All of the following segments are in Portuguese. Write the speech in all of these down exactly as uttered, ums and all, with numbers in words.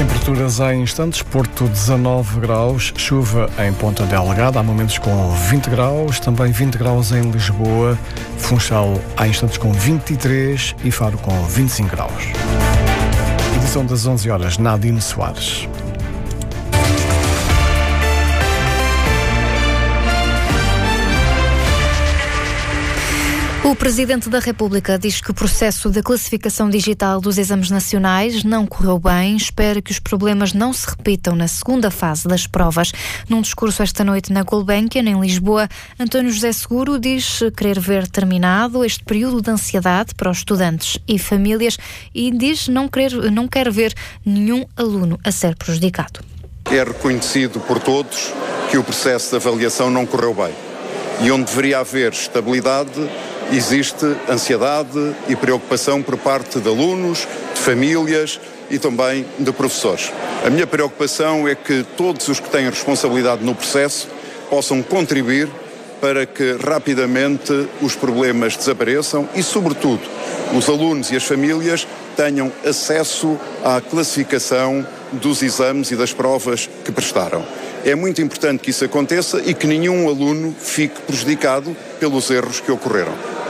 Temperaturas em instantes, Porto dezanove graus, chuva em Ponta Delgada, há momentos com vinte graus, também vinte graus em Lisboa, Funchal há instantes com vinte e três e Faro com vinte e cinco graus. Edição das onze horas, Nadine Soares. O Presidente da República diz que o processo de classificação digital dos exames nacionais não correu bem. Espera que os problemas não se repitam na segunda fase das provas. Num discurso esta noite na Gulbenkian, em Lisboa, António José Seguro diz querer ver terminado este período de ansiedade para os estudantes e famílias e diz não querer, não quer ver nenhum aluno a ser prejudicado. É reconhecido por todos que o processo de avaliação não correu bem. E onde deveria haver estabilidade, existe ansiedade e preocupação por parte de alunos, de famílias e também de professores. A minha preocupação é que todos os que têm responsabilidade no processo possam contribuir para que rapidamente os problemas desapareçam e, sobretudo, os alunos e as famílias tenham acesso à classificação dos exames e das provas que prestaram. É muito importante que isso aconteça e que nenhum aluno fique prejudicado pelos erros que ocorreram.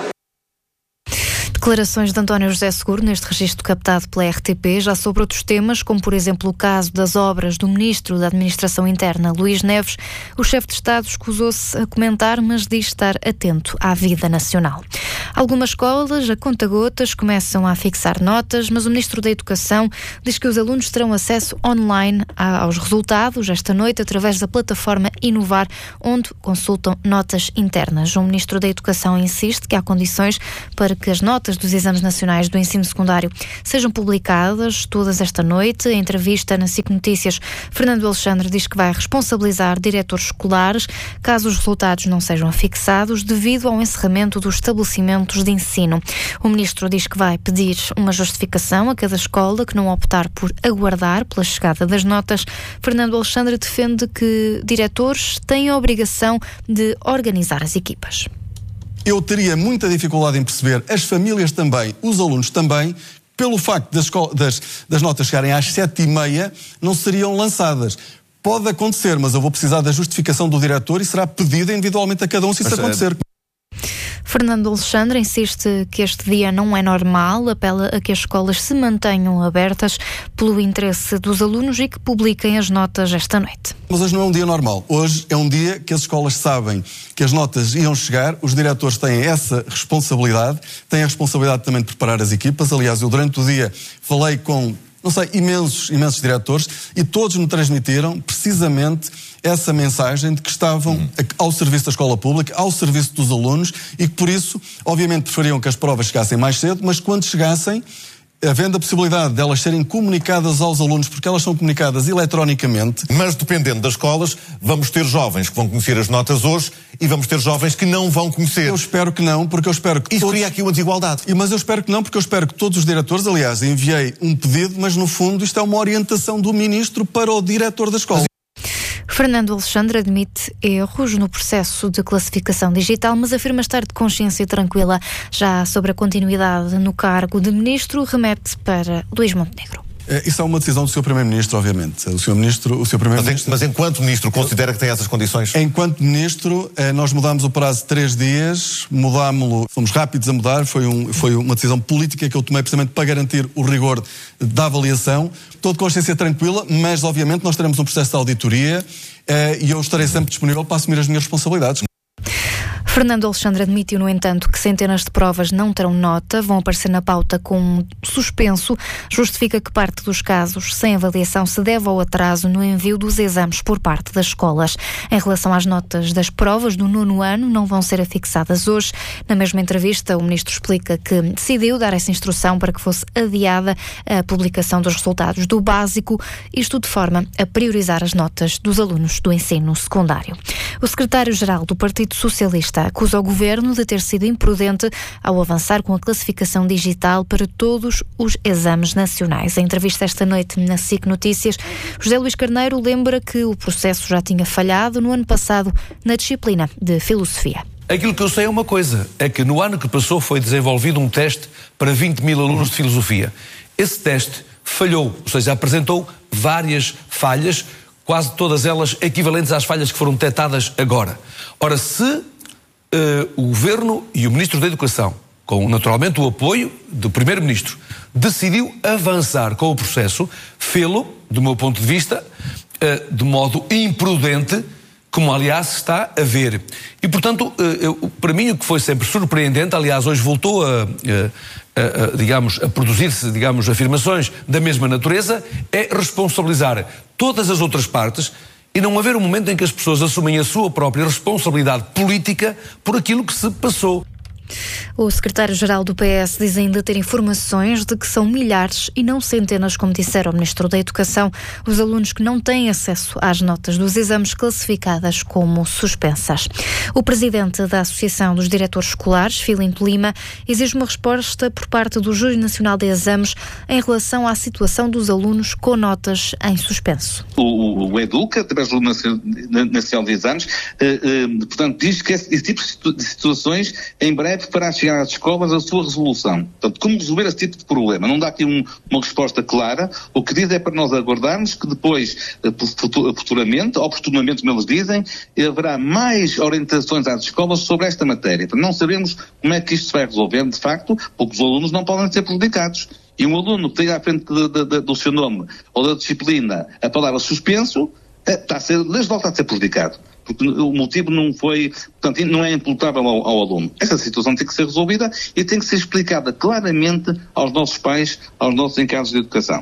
Declarações de António José Seguro neste registro captado pela R T P, já sobre outros temas, como por exemplo o caso das obras do Ministro da Administração Interna, Luís Neves. O chefe de Estado escusou-se a comentar, mas diz estar atento à vida nacional. Algumas escolas, a conta-gotas, começam a fixar notas, mas o Ministro da Educação diz que os alunos terão acesso online aos resultados esta noite através da plataforma Inovar, onde consultam notas internas. O Ministro da Educação insiste que há condições para que as notas dos exames nacionais do ensino secundário sejam publicadas todas esta noite. Em entrevista na S I C Notícias, Fernando Alexandre diz que vai responsabilizar diretores escolares caso os resultados não sejam fixados devido ao encerramento dos estabelecimentos de ensino. O ministro diz que vai pedir uma justificação a cada escola que não optar por aguardar pela chegada das notas. Fernando Alexandre defende que diretores têm a obrigação de organizar as equipas. Eu teria muita dificuldade em perceber, as famílias também, os alunos também, pelo facto das, das, das notas chegarem às sete e meia, não seriam lançadas. Pode acontecer, mas eu vou precisar da justificação do diretor e será pedida individualmente a cada um se isso acontecer. Fernando Alexandre insiste que este dia não é normal, apela a que as escolas se mantenham abertas pelo interesse dos alunos e que publiquem as notas esta noite. Mas hoje não é um dia normal. Hoje é um dia que as escolas sabem que as notas iam chegar, os diretores têm essa responsabilidade, têm a responsabilidade também de preparar as equipas. Aliás, eu durante o dia falei com, não sei, imensos, imensos diretores e todos me transmitiram precisamente essa mensagem de que estavam uhum. ao serviço da escola pública, ao serviço dos alunos e que por isso, obviamente, preferiam que as provas chegassem mais cedo, mas quando chegassem, havendo a possibilidade de elas serem comunicadas aos alunos, porque elas são comunicadas eletronicamente. Mas dependendo das escolas, vamos ter jovens que vão conhecer as notas hoje e vamos ter jovens que não vão conhecer. Eu espero que não, porque eu espero que Isso todos... cria aqui uma desigualdade. Mas eu espero que não, porque eu espero que todos os diretores, aliás, enviei um pedido, mas no fundo isto é uma orientação do Ministro para o diretor da escola. Fernando Alexandre admite erros no processo de classificação digital, mas afirma estar de consciência tranquila. Já sobre a continuidade no cargo de Ministro, remete para Luís Montenegro. Isso é uma decisão do senhor Primeiro-Ministro, obviamente. O senhor Ministro, o senhor Primeiro-Ministro... Mas, mas enquanto Ministro, considera que tem essas condições? Enquanto Ministro, nós mudámos o prazo de três dias, mudámos-lo, fomos rápidos a mudar, foi, um, foi uma decisão política que eu tomei precisamente para garantir o rigor da avaliação. Estou de consciência tranquila, mas obviamente nós teremos um processo de auditoria e eu estarei sempre disponível para assumir as minhas responsabilidades. Fernando Alexandre admitiu, no entanto, que centenas de provas não terão nota, vão aparecer na pauta com suspenso. Justifica que parte dos casos sem avaliação se deve ao atraso no envio dos exames por parte das escolas. Em relação às notas das provas do nono ano, não vão ser afixadas hoje. Na mesma entrevista, o Ministro explica que decidiu dar essa instrução para que fosse adiada a publicação dos resultados do básico, isto de forma a priorizar as notas dos alunos do ensino secundário. O secretário-geral do Partido Socialista acusa o Governo de ter sido imprudente ao avançar com a classificação digital para todos os exames nacionais. Em entrevista esta noite na S I C Notícias, José Luís Carneiro lembra que o processo já tinha falhado no ano passado na disciplina de Filosofia. Aquilo que eu sei é uma coisa, é que no ano que passou foi desenvolvido um teste para vinte mil alunos de Filosofia. Esse teste falhou, ou seja, apresentou várias falhas, quase todas elas equivalentes às falhas que foram detectadas agora. Ora, se uh, o Governo e o Ministro da Educação, com naturalmente o apoio do Primeiro-Ministro, decidiu avançar com o processo, fê-lo, do meu ponto de vista, uh, de modo imprudente, como aliás está a ver. E portanto, uh, eu, para mim o que foi sempre surpreendente, aliás hoje voltou a... Uh, A, a, digamos, a produzir-se, digamos, afirmações da mesma natureza, é responsabilizar todas as outras partes e não haver um momento em que as pessoas assumem a sua própria responsabilidade política por aquilo que se passou. O secretário-geral do P S diz ainda ter informações de que são milhares e não centenas, como disseram o Ministro da Educação, os alunos que não têm acesso às notas dos exames classificadas como suspensas. O presidente da Associação dos Diretores Escolares, Filinto Lima, exige uma resposta por parte do Júri Nacional de Exames em relação à situação dos alunos com notas em suspenso. O, o EDUCA, através do Nacional de Exames, eh, eh, portanto, diz que esse, esse tipo de situações, em breve, para chegar às escolas a sua resolução. Portanto, como resolver esse tipo de problema? Não dá aqui um, uma resposta clara. O que diz é para nós aguardarmos que depois, futuramente, oportunamente, como eles dizem, haverá mais orientações às escolas sobre esta matéria. Não sabemos como é que isto se vai resolver, de facto, porque os alunos não podem ser prejudicados. E um aluno que tem à frente de, de, de, do seu nome ou da disciplina a palavra suspenso, está a ser, desde logo está a ser prejudicado. Porque o motivo não foi, portanto, não é imputável ao, ao aluno. Esta situação tem que ser resolvida e tem que ser explicada claramente aos nossos pais, aos nossos encargos de educação.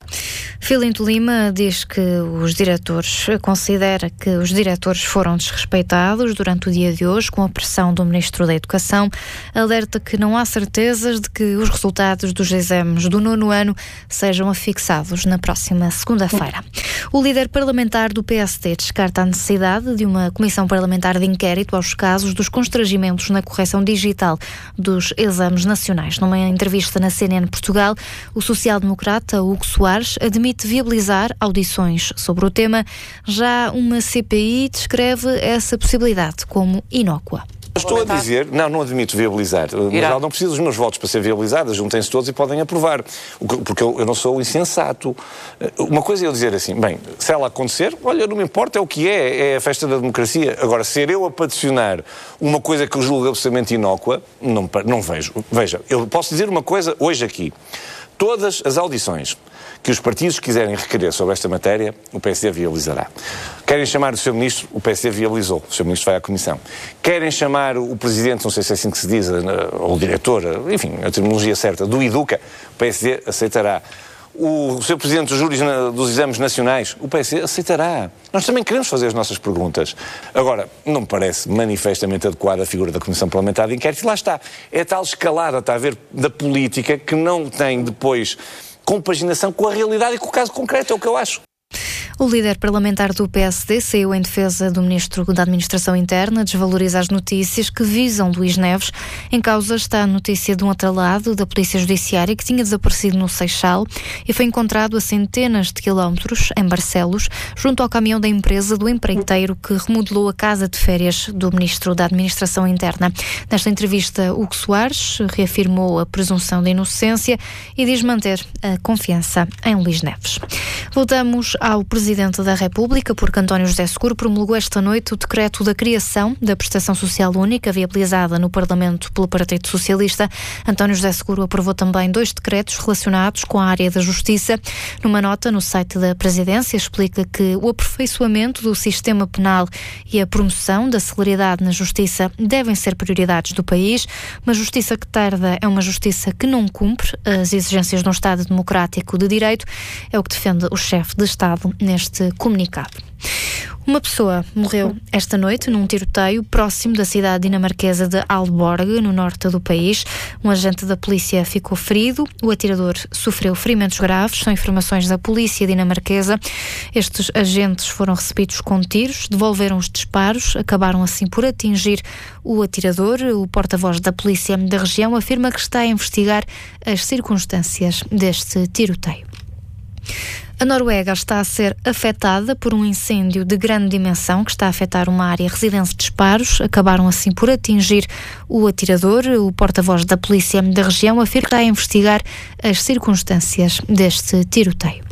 Filinto Lima diz que os diretores, considera que os diretores foram desrespeitados durante o dia de hoje com a pressão do Ministro da Educação. Alerta que não há certezas de que os resultados dos exames do nono ano sejam afixados na próxima segunda-feira. O líder parlamentar do P S D descarta a necessidade de uma comissão parlamentar de inquérito aos casos dos constrangimentos na correção digital dos exames nacionais. Numa entrevista na C N N Portugal, o social-democrata Hugo Soares admite viabilizar audições sobre o tema. Já uma C P I descreve essa possibilidade como inócua. Estou a dizer, não, não admito viabilizar. Mas ela não precisa dos meus votos para ser viabilizada, juntem-se todos e podem aprovar. Porque eu, eu não sou insensato. Uma coisa é eu dizer assim, bem, se ela acontecer, olha, não me importa, é o que é, é a festa da democracia. Agora, ser eu a paticionar uma coisa que eu julgo absolutamente inócua, não, não vejo. Veja, eu posso dizer uma coisa hoje aqui. Todas as audições que os partidos quiserem requerer sobre esta matéria, o P S D viabilizará. Querem chamar o seu Ministro, o P S D viabilizou. O seu Ministro vai à Comissão. Querem chamar o Presidente, não sei se é assim que se diz, ou o Diretor, enfim, a terminologia certa, do EDUCA, o P S D aceitará. O seu Presidente dos Júris dos Exames Nacionais, o P S D aceitará. Nós também queremos fazer as nossas perguntas. Agora, não me parece manifestamente adequada a figura da Comissão Parlamentar de Inquérito. E lá está. É tal escalada, está a ver, da política que não tem depois compaginação com a realidade e com o caso concreto, é o que eu acho. O líder parlamentar do P S D saiu em defesa do Ministro da Administração Interna, desvaloriza as notícias que visam Luís Neves. Em causa está a notícia de um atrelado da Polícia Judiciária que tinha desaparecido no Seixal e foi encontrado a centenas de quilómetros, em Barcelos, junto ao caminhão da empresa do empreiteiro que remodelou a casa de férias do Ministro da Administração Interna. Nesta entrevista, Hugo Soares reafirmou a presunção de inocência e diz manter a confiança em Luís Neves. Voltamos ao Presidente da República, porque António José Seguro promulgou esta noite o decreto da criação da Prestação Social Única, viabilizada no Parlamento pelo Partido Socialista. António José Seguro aprovou também dois decretos relacionados com a área da Justiça. Numa nota no site da Presidência, explica que o aperfeiçoamento do sistema penal e a promoção da celeridade na Justiça devem ser prioridades do país. Uma justiça que tarda é uma justiça que não cumpre as exigências de um Estado democrático de direito, é o que defende o chefe de Estado neste comunicado. Uma pessoa morreu esta noite num tiroteio próximo da cidade dinamarquesa de Aalborg, no norte do país. Um agente da polícia ficou ferido, o atirador sofreu ferimentos graves, são informações da polícia dinamarquesa. Estes agentes foram recebidos com tiros, devolveram os disparos, acabaram assim por atingir o atirador. O porta-voz da polícia da região afirma que está a investigar as circunstâncias deste tiroteio. A Noruega está a ser afetada por um incêndio de grande dimensão que está a afetar uma área residente de disparos. Acabaram assim por atingir o atirador. O porta-voz da polícia da região afirma que está a investigar as circunstâncias deste tiroteio.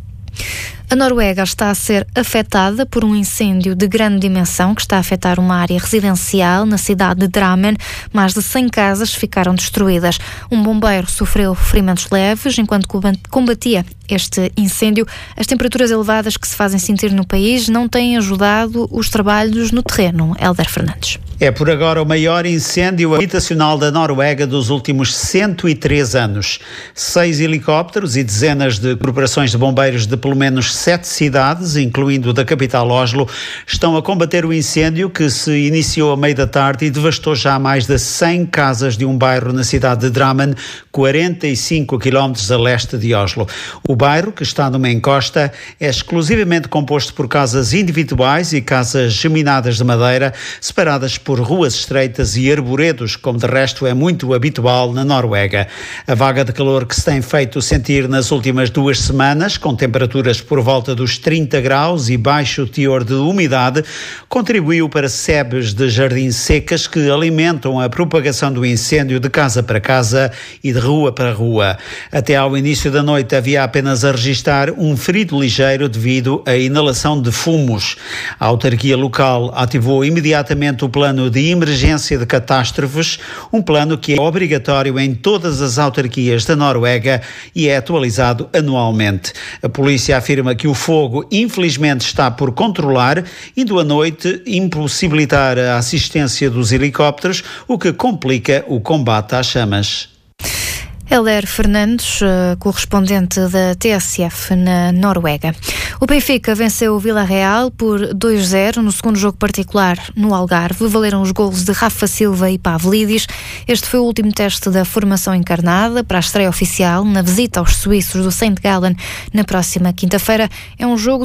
A Noruega está a ser afetada por um incêndio de grande dimensão que está a afetar uma área residencial na cidade de Drammen. Mais de cem casas ficaram destruídas. Um bombeiro sofreu ferimentos leves enquanto combatia este incêndio. As temperaturas elevadas que se fazem sentir no país não têm ajudado os trabalhos no terreno. Hélder Fernandes. É por agora o maior incêndio habitacional da Noruega dos últimos cento e três anos. Seis helicópteros e dezenas de corporações de bombeiros de pelo menos sete cidades, incluindo da capital Oslo, estão a combater o incêndio que se iniciou à meia da tarde e devastou já mais de cem casas de um bairro na cidade de Drammen, quarenta e cinco quilómetros a leste de Oslo. O bairro, que está numa encosta, é exclusivamente composto por casas individuais e casas geminadas de madeira, separadas por ruas estreitas e arvoredos, como de resto é muito habitual na Noruega. A vaga de calor que se tem feito sentir nas últimas duas semanas, com temperaturas por volta dos trinta graus e baixo teor de umidade, contribuiu para sebes de jardins secas que alimentam a propagação do incêndio de casa para casa e de rua para rua. Até ao início da noite havia apenas a registrar um ferido ligeiro devido à inalação de fumos. A autarquia local ativou imediatamente o plano de emergência de catástrofes, um plano que é obrigatório em todas as autarquias da Noruega e é atualizado anualmente. A polícia afirma que o fogo infelizmente está por controlar, indo à noite impossibilitar a assistência dos helicópteros, o que complica o combate às chamas. Hélder Fernandes, correspondente da T S F na Noruega. O Benfica venceu o Vila Real por dois a zero no segundo jogo particular no Algarve. Valeram os golos de Rafa Silva e Pavlidis. Este foi o último teste da formação encarnada para a estreia oficial na visita aos suíços do Saint Gallen na próxima quinta-feira. É um jogo